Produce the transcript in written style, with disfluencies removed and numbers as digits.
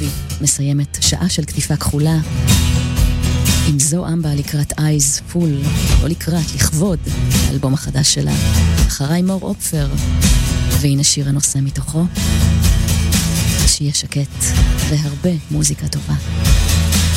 לוי מסיימת שעה של כתיפה כחולה עם זו אמבה לקראת Eyes Full, לא לקראת, לכבוד האלבום החדש שלה. אחריי מור אופפר, והנה שיר הנושא מתוכו, שיהיה שקט והרבה מוזיקה טובה.